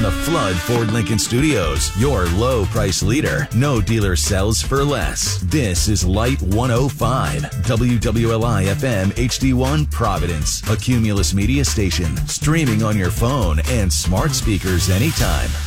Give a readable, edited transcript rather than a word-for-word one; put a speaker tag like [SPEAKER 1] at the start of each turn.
[SPEAKER 1] the Flood Ford Lincoln Studios, your low price leader. No dealer sells for less. This is Light 105, WWLI FM HD1 Providence, a Cumulus Media station, streaming on your phone and smart speakers anytime.